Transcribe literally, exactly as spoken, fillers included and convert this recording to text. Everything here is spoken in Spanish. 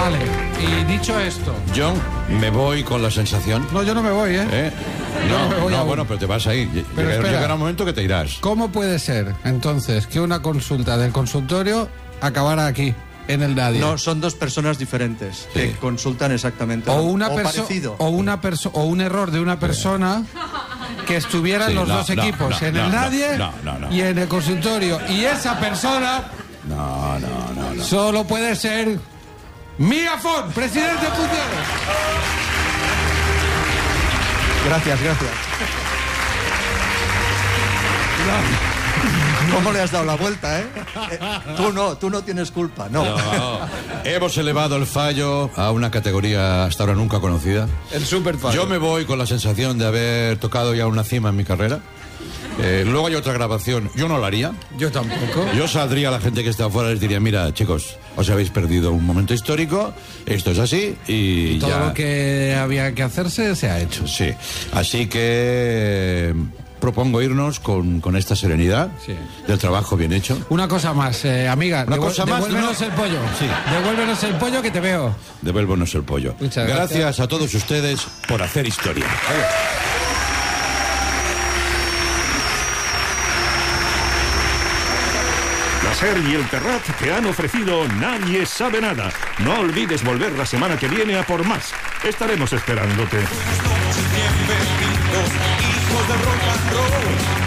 Vale, y dicho esto... Yo me voy con la sensación... No, yo no me voy, ¿eh? ¿Eh? Yo No, no me voy no, aún. bueno, pero te vas a ir. Pero Llegará, espera. llegará un momento que te irás. ¿Cómo puede ser, entonces, que una consulta del consultorio acabara aquí, en el Nadie? No, son dos personas diferentes Sí. que consultan exactamente O lo- una o perso- parecido. o una perso- o un error de una persona que estuvieran Sí, los no, dos no, equipos, no, en no, el no, Nadie no, no, no. y en el consultorio. Y esa persona No, no, no, no. solo puede ser Mía Font, presidente en funciones. Gracias, gracias. ¿Cómo le has dado la vuelta, eh? Eh, Tú no, tú no tienes culpa, no. No. Hemos elevado el fallo a una categoría hasta ahora nunca conocida. El super Yo me voy con la sensación de haber tocado ya una cima en mi carrera. Eh, luego hay otra grabación. Yo no la haría. Yo tampoco. Yo saldría a la gente que está afuera y les diría, mira, chicos, os habéis perdido un momento histórico, esto es así y Todo ya... lo que había que hacerse se ha hecho. Sí, así que... propongo irnos con, con esta serenidad Sí. del trabajo bien hecho. Una cosa más, eh, amiga. Una devuel- cosa más, Devuélvenos no. el pollo. Sí. Devuélvenos el pollo que te veo. Devuélvonos el pollo. Muchas gracias. gracias. a todos ustedes por hacer historia. La SER y el Terrat te han ofrecido Nadie sabe nada. No olvides volver la semana que viene a por más. Estaremos esperándote. Bienvenidos, hijos de rock and roll.